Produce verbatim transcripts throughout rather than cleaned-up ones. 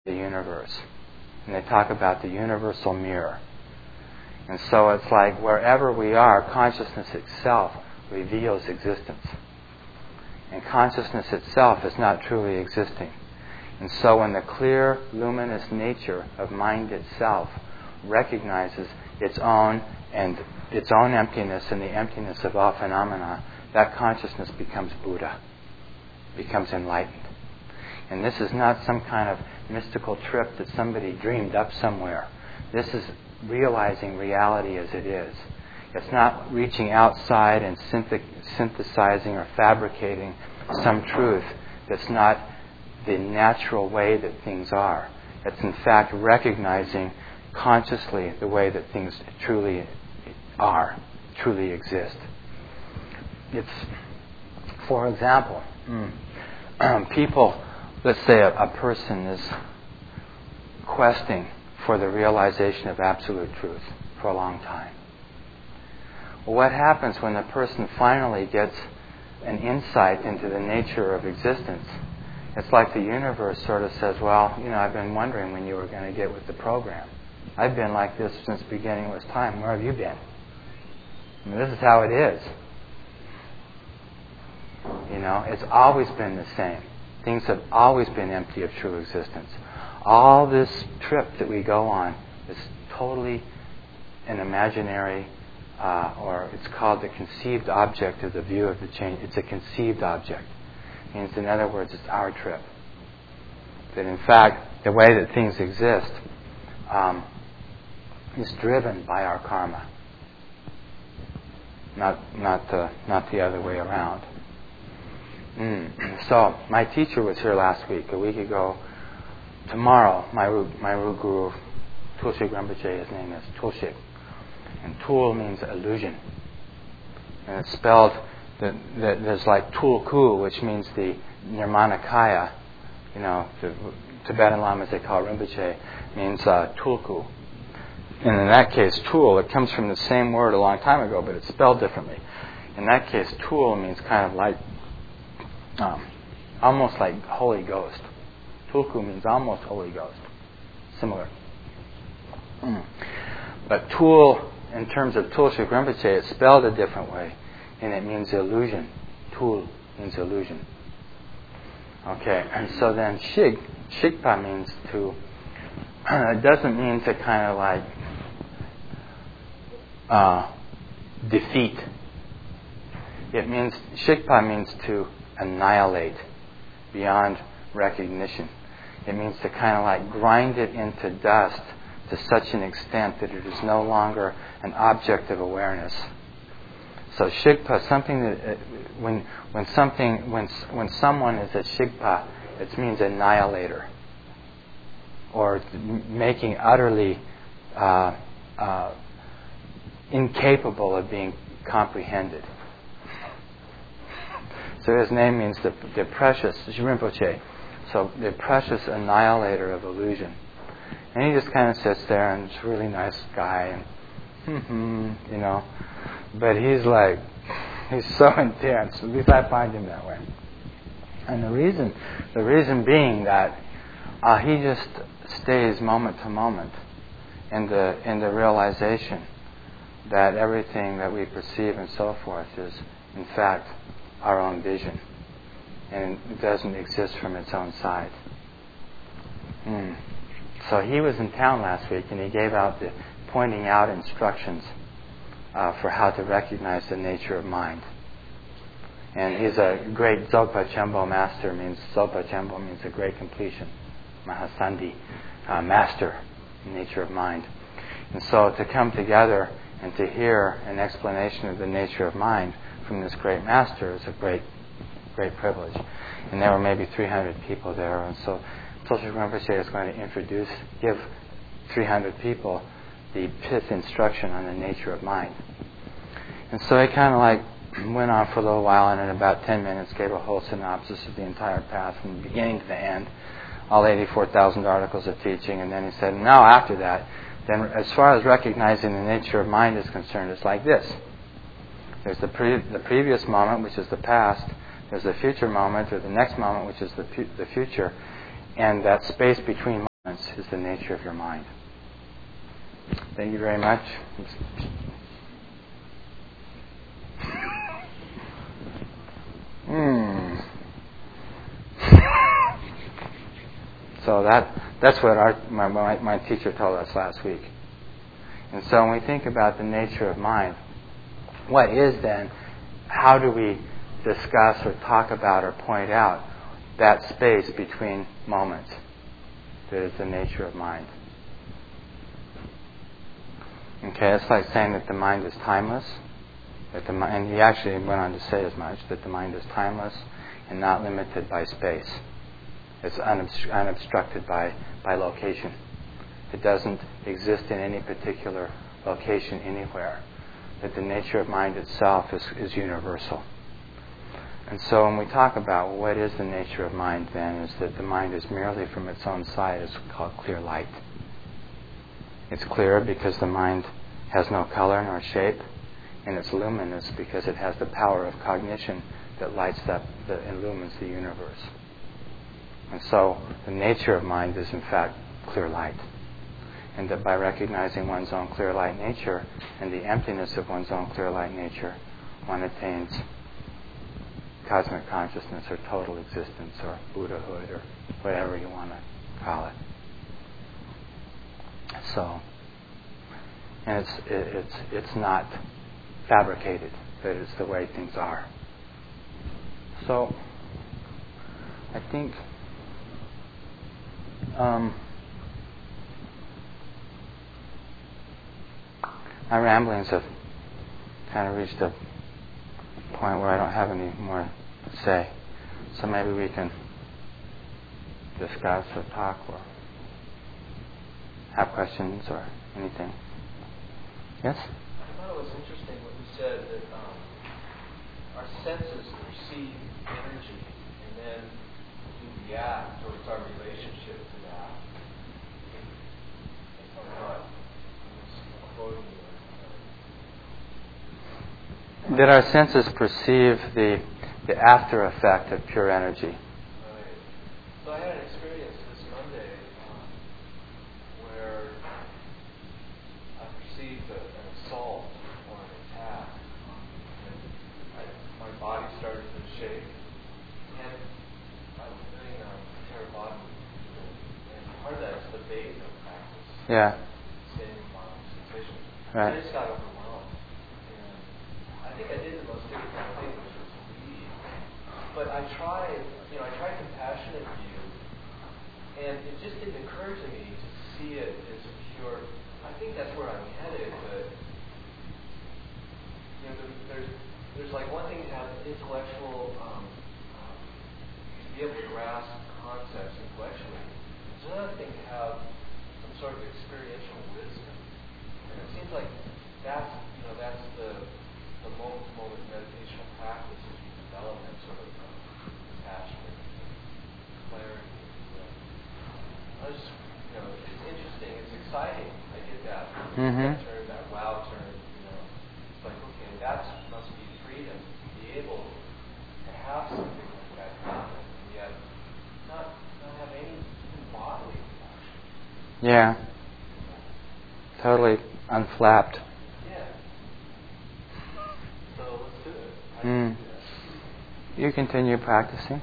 the universe. And they talk about the universal mirror. And so it's like wherever we are, consciousness itself reveals existence. And consciousness itself is not truly existing. And so when the clear, luminous nature of mind itself recognizes its own and its own emptiness and the emptiness of all phenomena, that consciousness becomes Buddha, becomes enlightened. And this is not some kind of mystical trip that somebody dreamed up somewhere. This is realizing reality as it is. It's not reaching outside and synth- synthesizing or fabricating some truth that's not the natural way that things are. It's in fact recognizing consciously the way that things truly are, truly exist. It's, for example, mm, people, let's say a, a person is questing for the realization of absolute truth for a long time. Well, what happens when the person finally gets an insight into the nature of existence? It's like the universe sort of says, well, you know, I've been wondering when you were going to get with the program. I've been like this since the beginning of time. Where have you been? I mean, this is how it is. You know, it's always been the same. Things have always been empty of true existence. All this trip that we go on is totally an imaginary, uh, or it's called the conceived object of the view of the change. It's a conceived object. It means, in other words, it's our trip. That in fact, the way that things exist um, is driven by our karma, not not the not the other way around. Mm. So my teacher was here last week, a week ago. Tomorrow, my my root guru, Tulshik Rinpoche, his name is Tulshik, and Tul means illusion, and it's spelled that, that there's like Tulku, which means the Nirmanakaya. You know, the Tibetan Lamas they call Rinpoche means uh, Tulku, and in that case, Tul. It comes from the same word a long time ago, but it's spelled differently. In that case, Tul means kind of like, um, almost like Holy Ghost. Tulku means almost Holy Ghost. Similar. Mm. But Tul, in terms of Tulshik Rinpoche, it's spelled a different way, and it means illusion. Tul means illusion. Okay, and so then Shig, Shigpa means to, it doesn't mean to kind of like uh, defeat. It means, Shigpa means to annihilate beyond recognition. It means to kind of like grind it into dust to such an extent that it is no longer an object of awareness. So Shigpa, something that uh, when when something when when someone is a Shigpa, it means annihilator, or making utterly uh, uh, incapable of being comprehended. So his name means the, the precious Rinpoche. So the precious annihilator of illusion. And he just kind of sits there, and he's a really nice guy, and mm-hmm, you know. But he's like, he's so intense. At least I find him that way. And the reason, the reason being that uh, he just stays moment to moment in the in the realization that everything that we perceive and so forth is, in fact, our own vision, and it doesn't exist from its own side. Mm. So he was in town last week, and he gave out the pointing out instructions uh, for how to recognize the nature of mind. And he's a great Dzogpa Chenpo master. Means Dzogpa Chenpo means a great completion, Mahasandhi, uh, master, nature of mind. And so to come together and to hear an explanation of the nature of mind from this great master is a great, great privilege. And there were maybe three hundred people there, and so Tulshik Rinpoche is going to introduce, give three hundred people the pith instruction on the nature of mind. And so he kind of like went on for a little while, and in about ten minutes gave a whole synopsis of the entire path from the beginning to the end, all eighty-four thousand articles of teaching. And then he said, now after that, then as far as recognizing the nature of mind is concerned, it's like this. There's the, pre- the previous moment, which is the past. There's the future moment, or the next moment, which is the, pu- the future. And that space between moments is the nature of your mind. Thank you very much. Hmm. So that that's what our my, my my teacher told us last week. And so when we think about the nature of mind, what is then, how do we discuss or talk about or point out that space between moments that is the nature of mind? Okay, it's like saying that the mind is timeless. That the mind, and he actually went on to say as much, that the mind is timeless and not limited by space. It's unobstru- unobstructed by, by location. It doesn't exist in any particular location anywhere. That the nature of mind itself is, is universal. And so when we talk about what is the nature of mind then, is that the mind is merely from its own side, it's called clear light. It's clear because the mind has no color nor shape, and it's luminous because it has the power of cognition that lights up, that illumines the universe. And so the nature of mind is in fact clear light. And that by recognizing one's own clear light nature and the emptiness of one's own clear light nature, one attains cosmic consciousness or total existence or Buddhahood or whatever you want to call it. So, and it's it, it's it's not fabricated, that it's the way things are. So, I think um, my ramblings have kind of reached a point where I don't have any more to say. So maybe we can discuss or talk or have questions or anything. Yes? I thought it was interesting what you said, that um, our senses perceive energy and then we react towards our relationship to that. If I'm not quoting you. That our senses perceive the the after effect of pure energy. Right. So I had an experience this Monday um, where I perceived a, an assault or an attack. Um, and I, my body started to shake, and I was doing um, Theravada, and part of that is the beta practice. Yeah. Standing body sensation. Right. I just got overwhelmed. And I think I did the most difficult thing, which was leave. But I tried, you know, I tried compassionate view, and it just didn't occur to me to see it as a pure. I think that's where I'm headed, but you know, there's there's like one thing to have intellectual, um, um, to be able to grasp concepts intellectually. There's another thing to have some sort of experiential wisdom, and it seems like that's you know that's the the moment-to-moment meditational practice as you develop that sort of um, compassion and clarity. I was just, you know, it's interesting, it's exciting. I get that, Mm-hmm. that term, that wow term, you know. It's like, okay, that must be freedom to be able to have something like that happen, and yet not, not have any bodily reaction. Yeah. Totally unflapped. Yeah. So let's do it. I Mm. do that. You continue practicing.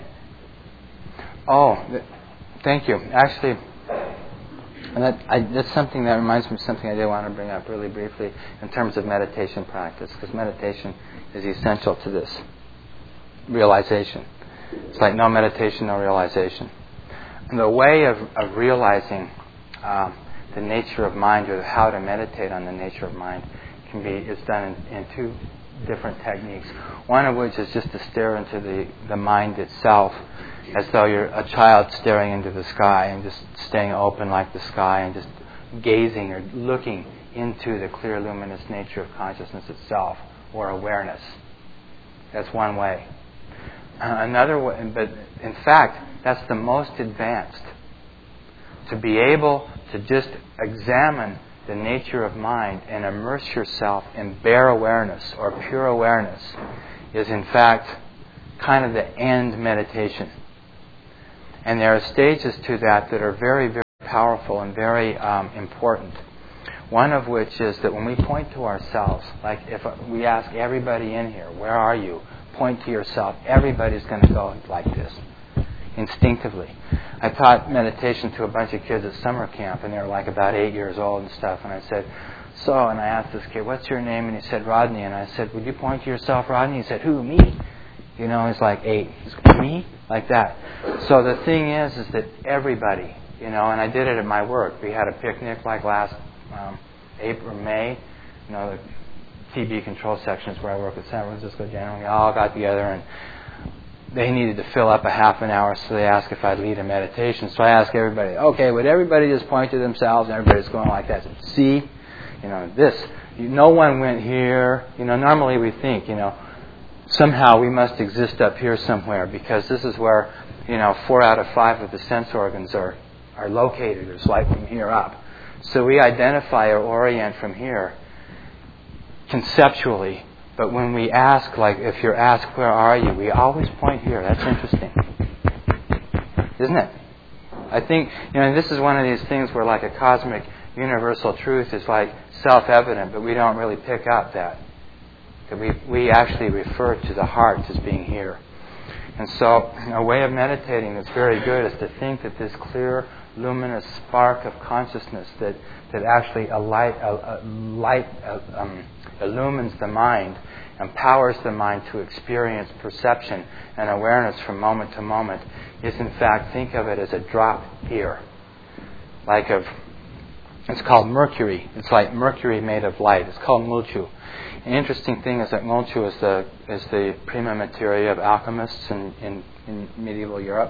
Oh, th- thank you. Actually, and that, I, that's something that reminds me of something I did want to bring up really briefly in terms of meditation practice, because meditation is essential to this realization. It's like no meditation, no realization. And the way of, of realizing um, the nature of mind, or how to meditate on the nature of mind, can be is done in, in two different techniques. One of which is just to stare into the, the mind itself, as though you're a child staring into the sky and just staying open like the sky and just gazing or looking into the clear, luminous nature of consciousness itself, or awareness. That's one way. Uh, another way, but in fact, that's the most advanced. To be able to just examine the nature of mind and immerse yourself in bare awareness or pure awareness is in fact kind of the end meditation. And there are stages to that that are very, very powerful and very um, important. One of which is that when we point to ourselves, like if we ask everybody in here, where are you? Point to yourself. Everybody's going to go like this, instinctively. I taught meditation to a bunch of kids at summer camp, and they were like about eight years old and stuff. And I said, so, and I asked this kid, what's your name? And he said, Rodney. And I said, would you point to yourself, Rodney? He said, who, me? You know, he's like eight. He's like, me? Like that. So the thing is, is that everybody, you know, and I did it at my work. We had a picnic like last um, April or May. You know, the T B control sections where I work at San Francisco General. We all got together and they needed to fill up a half an hour, so they asked if I'd lead a meditation. So I asked everybody, okay, would everybody just point to themselves? And everybody's going like that. See? You know, this. No one went here. You know, normally we think, you know, somehow we must exist up here somewhere because this is where, you know, four out of five of the sense organs are, are located. It's like from here up. So we identify or orient from here conceptually. But when we ask, like if you're asked, where are you? We always point here. That's interesting. Isn't it? I think, you know, this is one of these things where like a cosmic universal truth is like self-evident, but we don't really pick up that. We, we actually refer to the heart as being here. And so a way of meditating that's very good is to think that this clear, luminous spark of consciousness that, that actually a light, a, a light a, um, illumines the mind, empowers the mind to experience perception and awareness from moment to moment, is in fact, think of it as a drop here. Like of, it's called mercury. It's like mercury made of light. It's called ngulchu. An interesting thing is that ngulchu is the is the prima materia of alchemists in, in, in medieval Europe.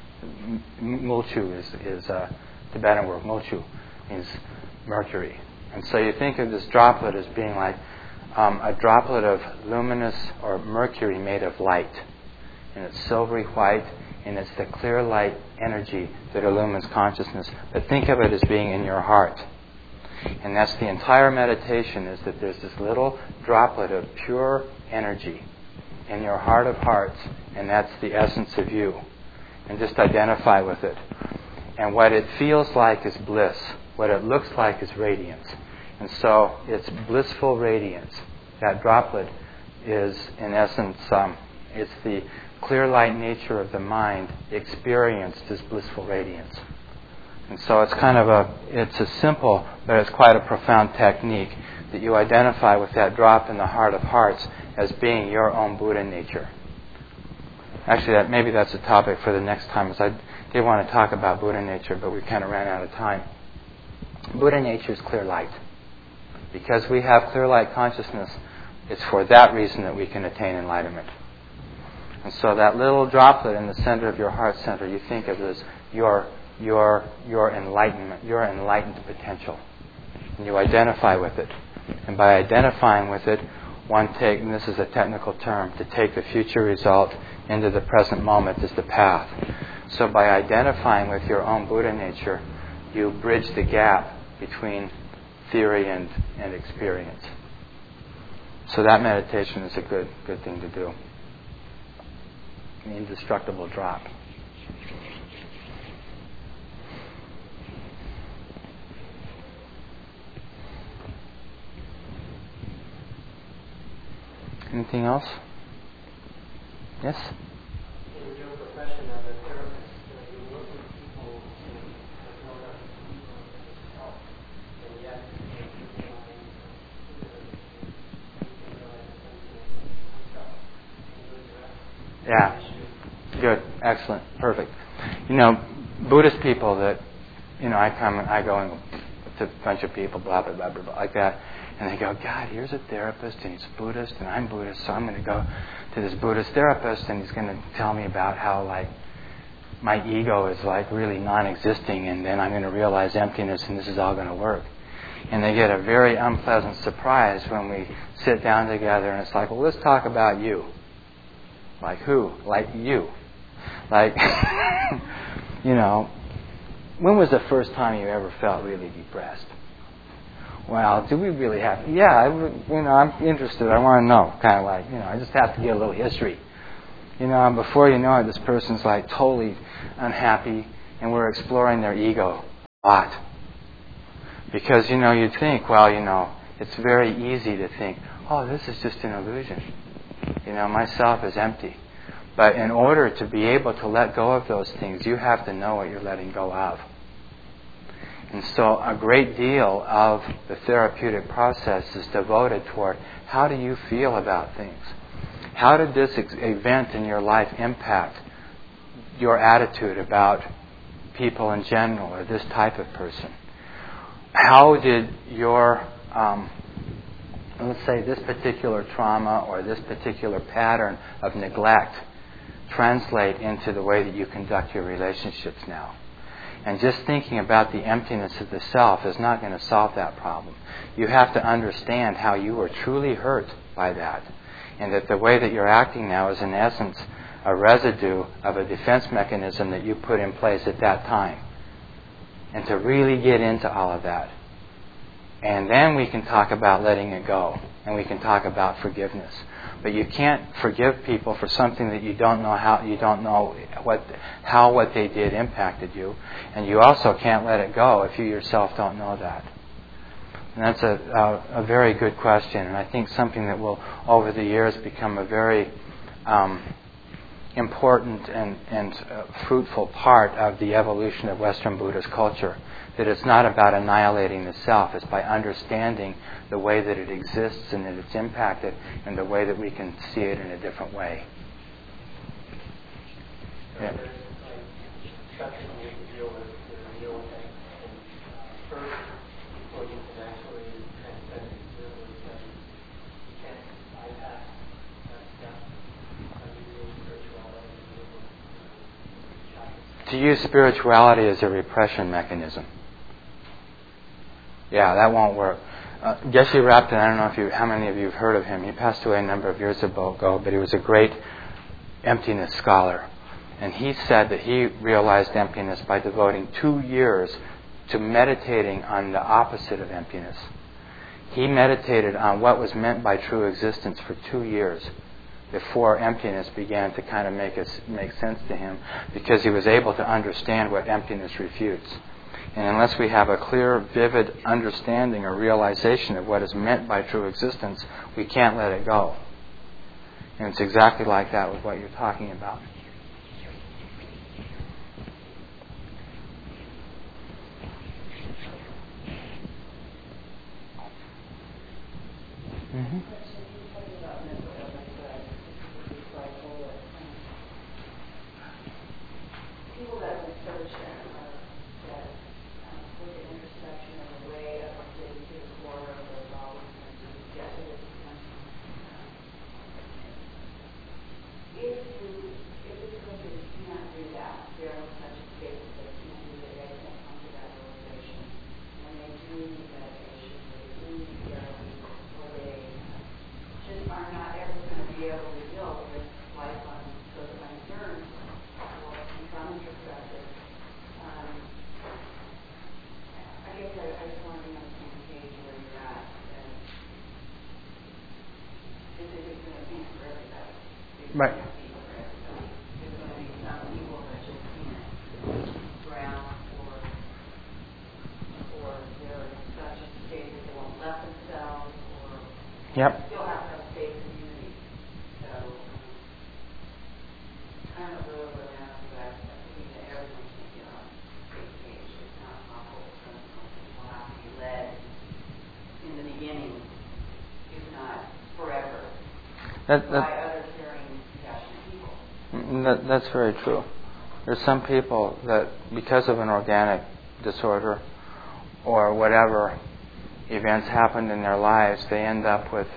Ngulchu is is a Tibetan word. Ngulchu means mercury, and so you think of this droplet as being like um, a droplet of luminous or mercury made of light, and it's silvery white, and it's the clear light energy that illumines consciousness. But think of it as being in your heart. And that's the entire meditation, is that there's this little droplet of pure energy in your heart of hearts, and that's the essence of you. And just identify with it. And what it feels like is bliss. What it looks like is radiance. And so it's blissful radiance. That droplet is, in essence, um, it's the clear light nature of the mind experienced as blissful radiance. And so it's kind of a, it's a simple, but it's quite a profound technique that you identify with that drop in the heart of hearts as being your own Buddha nature. Actually, that maybe that's a topic for the next time, because I did want to talk about Buddha nature, but we kind of ran out of time. Buddha nature is clear light. Because we have clear light consciousness, it's for that reason that we can attain enlightenment. And so that little droplet in the center of your heart center, you think of as your your your enlightenment, your enlightened potential. And you identify with it. And by identifying with it, one take, and this is a technical term, to take the future result into the present moment is the path. So by identifying with your own Buddha nature, you bridge the gap between theory and, and experience. So that meditation is a good good thing to do. The indestructible drop. Anything else? Yes? In your profession as a therapist, uh, you work with people who have no enough ego to help, and yet they utilize Yeah. Good. Excellent. Perfect. You know, Buddhist people that, you know, I come and I go and to a bunch of people, blah, blah, blah, blah, blah, like that. And they go, God, here's a therapist, and he's Buddhist, and I'm Buddhist, so I'm going to go to this Buddhist therapist, and he's going to tell me about how, like, my ego is, like, really non-existing, and then I'm going to realize emptiness, and this is all going to work. And they get a very unpleasant surprise when we sit down together, and it's like, well, let's talk about you. Like who? Like you. Like, you know, when was the first time you ever felt really depressed? Well, do we really have to? Yeah, I, you know, I'm interested. I want to know. Kind of like, you know, I just have to get a little history. You know, and before you know it, this person's like totally unhappy, and we're exploring their ego. a lot. Because, you know, you'd think, well, you know, it's very easy to think, oh, this is just an illusion. You know, myself is empty. But in order to be able to let go of those things, you have to know what you're letting go of. And so a great deal of the therapeutic process is devoted toward how do you feel about things? How did this ex- event in your life impact your attitude about people in general or this type of person? How did your, um, let's say, this particular trauma or this particular pattern of neglect translate into the way that you conduct your relationships now? And just thinking about the emptiness of the self is not going to solve that problem. You have to understand how you were truly hurt by that, and that the way that you're acting now is in essence a residue of a defense mechanism that you put in place at that time. And to really get into all of that. And then we can talk about letting it go, and we can talk about forgiveness. But you can't forgive people for something that you don't know how you don't know what how what they did impacted you, and you also can't let it go if you yourself don't know that. And that's a a, a very good question, and I think something that will over the years become a very um, important and and uh, fruitful part of the evolution of Western Buddhist culture. That it's not about annihilating the self, it's by understanding the way that it exists and that it's impacted and the way that we can see it in a different way. Yeah. To use spirituality as a repression mechanism. Yeah, that won't work. Uh, Geshe Rapton, I don't know if you, how many of you have heard of him. He passed away a number of years ago, but he was a great emptiness scholar. And he said that he realized emptiness by devoting two years to meditating on the opposite of emptiness. He meditated on what was meant by true existence for two years before emptiness began to kind of make us, make sense to him, because he was able to understand what emptiness refutes. And unless we have a clear, vivid understanding or realization of what is meant by true existence, we can't let it go. And it's exactly like that with what you're talking about. Mm-hmm. Right. Yep. Still have to have safe community. So kind of really what happens is that everyone can get on the same page. It's not possible for people have to be led in the beginning, if not forever, that, that, by other caring, compassionate people. That, that's very true. There's some people that, because of an organic disorder or whatever events happened in their lives, they end up with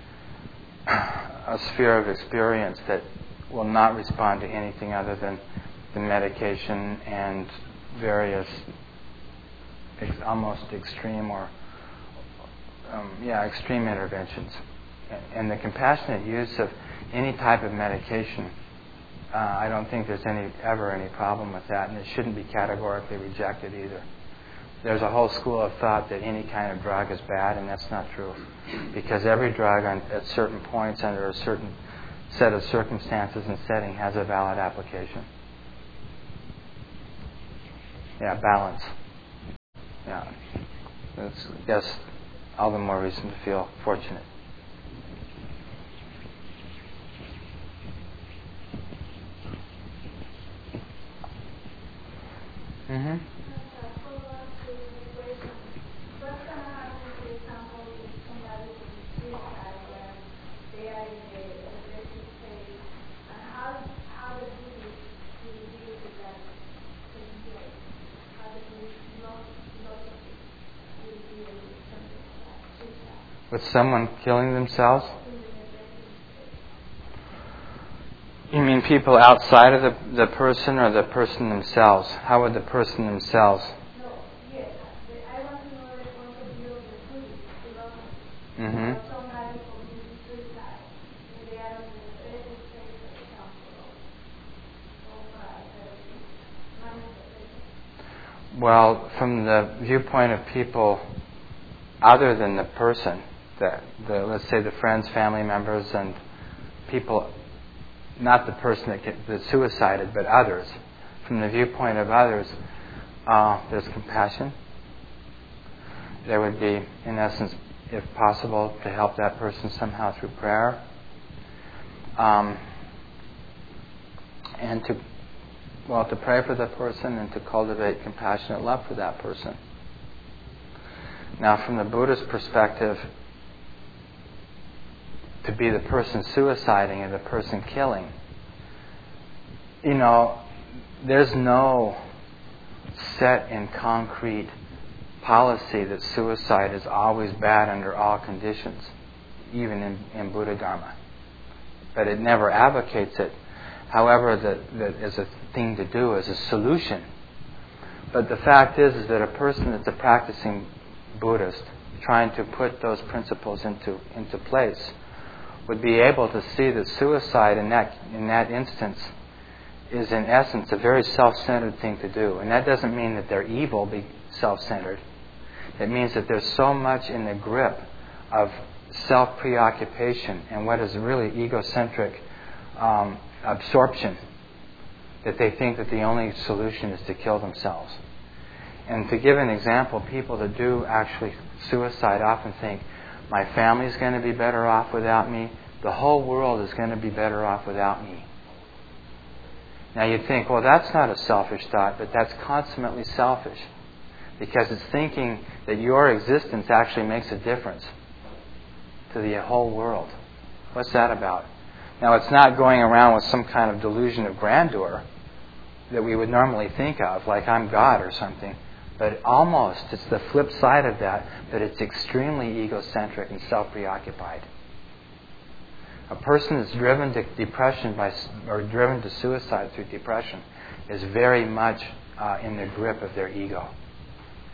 a sphere of experience that will not respond to anything other than the medication and various ex- almost extreme or um, yeah extreme interventions. And the compassionate use of any type of medication, uh, I don't think there's any ever any problem with that, and it shouldn't be categorically rejected either. There's a whole school of thought that any kind of drug is bad, and that's not true. Because every drug on, at certain points under a certain set of circumstances and setting has a valid application. Yeah, balance. I guess, all the more reason to feel fortunate. Mm-hmm. With someone killing themselves? You mean people outside of the, the person or the person themselves? How would the person themselves? No, yes. I want to know the point of view of the Buddhist philosophy. Mm-hmm. Somebody commits suicide and they are in the present state, for example, of uh, manifestation. Well, from the viewpoint of people other than the person, the, the let's say the friends, family members, and people, not the person that, get, that suicided, but others. From the viewpoint of others, uh, there's compassion. There would be, in essence, if possible, to help that person somehow through prayer. Um, and to, well, to pray for the person and to cultivate compassionate love for that person. Now, from the Buddhist perspective, to be the person suiciding and the person killing, you know, there's no set in concrete policy that suicide is always bad under all conditions, even in, in Buddha Dharma. But it never advocates it, however, that, that as a thing to do, as a solution. But the fact is, is that a person that's a practicing Buddhist, trying to put those principles into into place, would be able to see that suicide in that in that instance is in essence a very self-centered thing to do. And that doesn't mean that they're evil, be self-centered. It means that there's so much in the grip of self-preoccupation and what is really egocentric um, absorption that they think that the only solution is to kill themselves. And to give an example, people that do actually suicide often think, my family's going to be better off without me. The whole world is going to be better off without me. Now you'd think, well, that's not a selfish thought, but that's consummately selfish. Because it's thinking that your existence actually makes a difference to the whole world. What's that about? Now it's not going around with some kind of delusion of grandeur that we would normally think of, like I'm God or something. But almost, it's the flip side of that, that it's extremely egocentric and self-preoccupied. A person that's driven to depression by, or driven to suicide through depression is very much uh, in the grip of their ego.